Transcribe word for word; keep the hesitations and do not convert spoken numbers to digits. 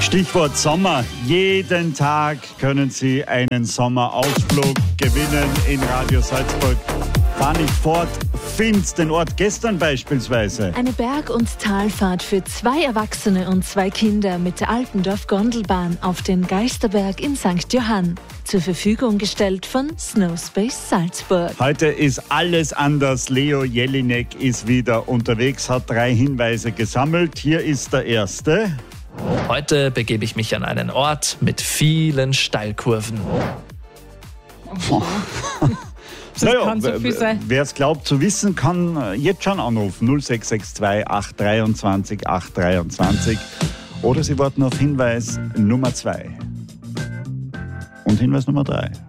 Stichwort Sommer. Jeden Tag können Sie einen Sommerausflug gewinnen in Radio Salzburg. Fahr nicht fort, find's den Ort gestern beispielsweise. Eine Berg- und Talfahrt für zwei Erwachsene und zwei Kinder mit der Altendorf-Gondelbahn auf den Geisterberg in Sankt Johann. Zur Verfügung gestellt von Snowspace Salzburg. Heute ist alles anders. Leo Jelinek ist wieder unterwegs, hat drei Hinweise gesammelt. Hier ist der erste. Heute begebe ich mich an einen Ort mit vielen Steilkurven. Das naja, kann so viel sein. Wer es glaubt zu wissen, kann jetzt schon anrufen. null sechs sechs zwei acht zwei drei acht drei zwei. Oder Sie warten auf Hinweis Nummer zwei. Und Hinweis Nummer drei.